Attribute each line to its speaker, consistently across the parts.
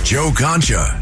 Speaker 1: Joe Concha.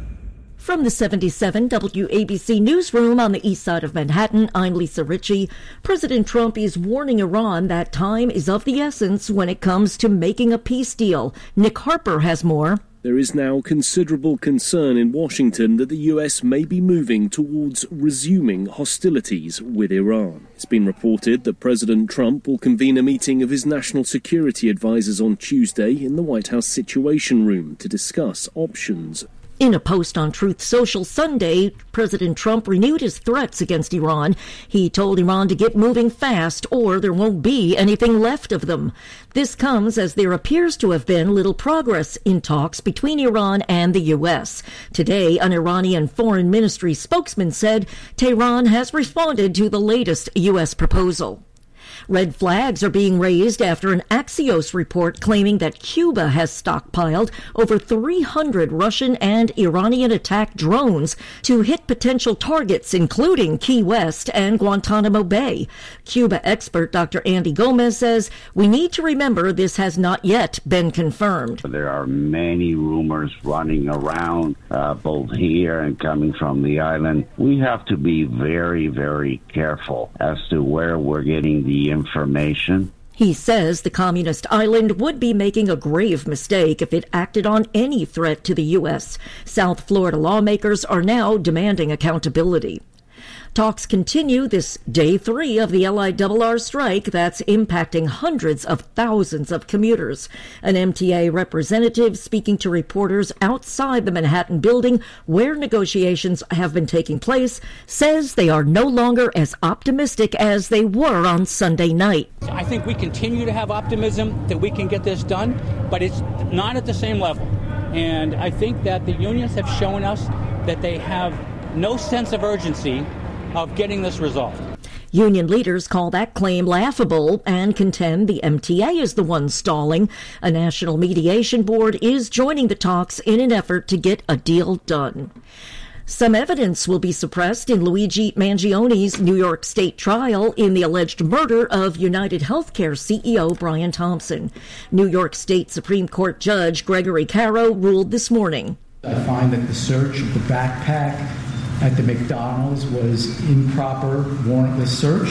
Speaker 2: From the 77 WABC newsroom on the east side of Manhattan, I'm Lisa Ritchie. President Trump is warning Iran that time is of the essence when it comes to making a peace deal. Nick Harper has more.
Speaker 3: There is now considerable concern in Washington that the U.S. may be moving towards resuming hostilities with Iran. It's been reported that President Trump will convene a meeting of his national security advisors on Tuesday in the White House Situation Room to discuss options.
Speaker 2: In a post on Truth Social Sunday, President Trump renewed his threats against Iran. He told Iran to get moving fast or there won't be anything left of them. This comes as there appears to have been little progress in talks between Iran and the U.S. Today, an Iranian foreign ministry spokesman said Tehran has responded to the latest U.S. proposal. Red flags are being raised after an Axios report claiming that Cuba has stockpiled over 300 Russian and Iranian attack drones to hit potential targets, including Key West and Guantanamo Bay. Cuba expert Dr. Andy Gomez says we need to remember this has not yet been confirmed.
Speaker 4: There are many rumors running around, both here and coming from the island. We have to be very, very careful as to where we're getting the information.
Speaker 2: He says the communist island would be making a grave mistake if it acted on any threat to the U.S. South Florida lawmakers are now demanding accountability. Talks continue this day 3 of the LIRR strike that's impacting hundreds of thousands of commuters. An MTA representative speaking to reporters outside the Manhattan building where negotiations have been taking place says they are no longer as optimistic as they were on Sunday night.
Speaker 5: I think we continue to have optimism that we can get this done, but it's not at the same level. And I think that the unions have shown us that they have no sense of urgency of getting this resolved.
Speaker 2: Union leaders call that claim laughable and contend the MTA is the one stalling. A national mediation board is joining the talks in an effort to get a deal done. Some evidence will be suppressed in Luigi Mangioni's New York State trial in the alleged murder of United Healthcare CEO Brian Thompson. New York State Supreme Court Judge Gregory Caro ruled this morning.
Speaker 6: I find that the search of the backpack at the McDonald's was improper, warrantless search,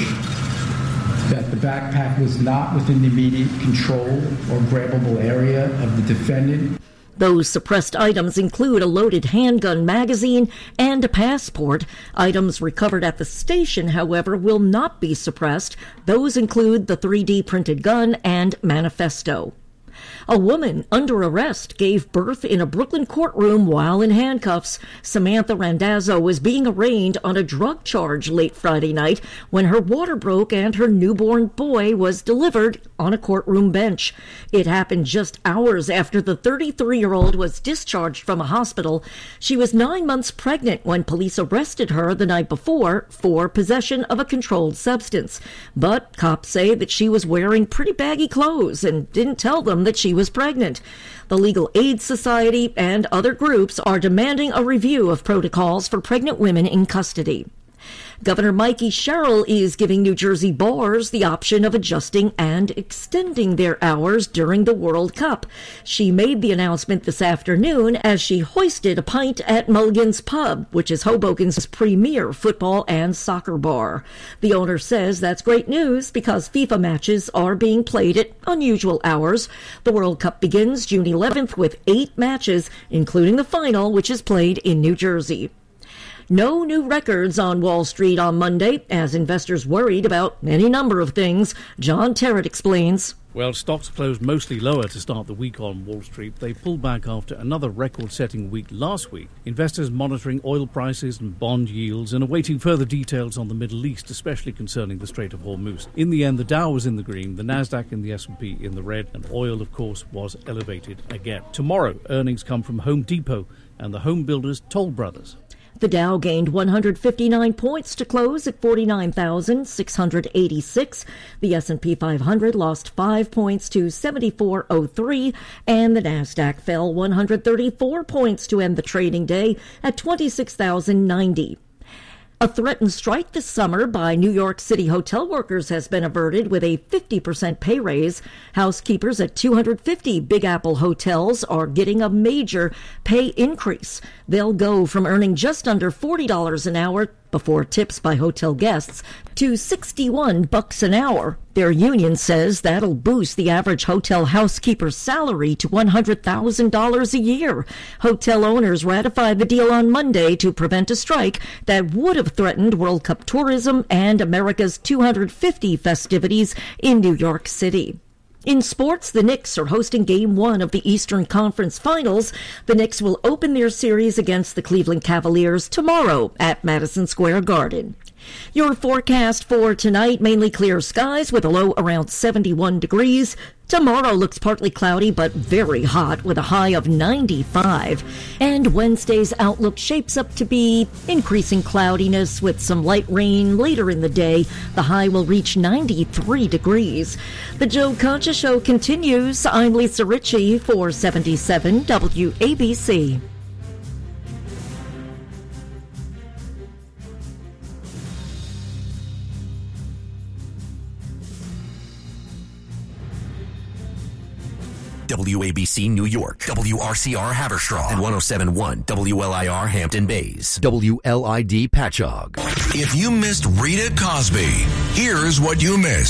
Speaker 6: that the backpack was not within the immediate control or grabbable area of the defendant.
Speaker 2: Those suppressed items include a loaded handgun magazine and a passport. Items recovered at the station, however, will not be suppressed. Those include the 3D printed gun and manifesto. A woman under arrest gave birth in a Brooklyn courtroom while in handcuffs. Samantha Randazzo was being arraigned on a drug charge late Friday night when her water broke and her newborn boy was delivered on a courtroom bench. It happened just hours after the 33-year-old was discharged from a hospital. She was 9 months pregnant when police arrested her the night before for possession of a controlled substance. But cops say that she was wearing pretty baggy clothes and didn't tell them that she was pregnant. The Legal Aid Society and other groups are demanding a review of protocols for pregnant women in custody. Governor Mikey Sherrill is giving New Jersey bars the option of adjusting and extending their hours during the World Cup. She made the announcement this afternoon as she hoisted a pint at Mulligan's Pub, which is Hoboken's premier football and soccer bar. The owner says that's great news because FIFA matches are being played at unusual hours. The World Cup begins June 11th with 8 matches, including the final, which is played in New Jersey. No new records on Wall Street on Monday as investors worried about any number of things. John Terrett explains.
Speaker 7: Well, stocks closed mostly lower to start the week on Wall Street. They pulled back after another record-setting week last week. Investors monitoring oil prices and bond yields and awaiting further details on the Middle East, especially concerning the Strait of Hormuz. In the end, the Dow was in the green, the Nasdaq and the S&P in the red, and oil, of course, was elevated again. Tomorrow, earnings come from Home Depot and the home builders Toll Brothers.
Speaker 2: The Dow gained 159 points to close at 49,686. The S&P 500 lost 5 points to 7403, and the Nasdaq fell 134 points to end the trading day at 26,090. A threatened strike this summer by New York City hotel workers has been averted with a 50% pay raise. Housekeepers at 250 Big Apple hotels are getting a major pay increase. They'll go from earning just under $40 an hour before tips by hotel guests to $61 an hour. Their union says that'll boost the average hotel housekeeper's salary to $100,000 a year. Hotel owners ratified the deal on Monday to prevent a strike that would have threatened World Cup tourism and America's 250 festivities in New York City. In sports, the Knicks are hosting Game 1 of the Eastern Conference Finals. The Knicks will open their series against the Cleveland Cavaliers tomorrow at Madison Square Garden. Your forecast for tonight, mainly clear skies with a low around 71 degrees. Tomorrow looks partly cloudy but very hot with a high of 95. And Wednesday's outlook shapes up to be increasing cloudiness with some light rain later in the day. The high will reach 93 degrees. The Joe Concha Show continues. I'm Lisa Ritchie for 77 WABC.
Speaker 1: WABC New York, WRCR Haverstraw, and 107.1 WLIR Hampton Bays, WLID Patchogue.
Speaker 8: If you missed Rita Cosby, here's what you missed.